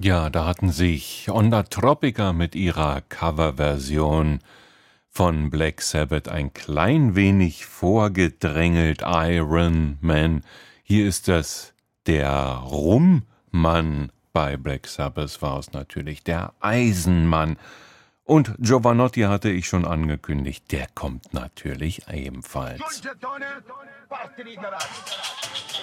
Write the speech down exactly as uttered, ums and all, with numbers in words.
Ja, da hatten sich Onda Tropica mit ihrer Coverversion von Black Sabbath ein klein wenig vorgedrängelt. Iron Man. Hier ist das der Rummann. Bei Black Sabbath war es natürlich der Eisenmann. Und Giovanotti hatte ich schon angekündigt, der kommt natürlich ebenfalls.